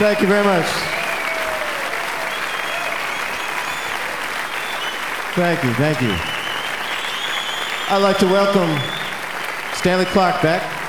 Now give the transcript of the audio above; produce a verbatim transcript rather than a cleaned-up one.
Thank you very much. Thank you, thank you. I'd like to welcome Stanley Clarke back.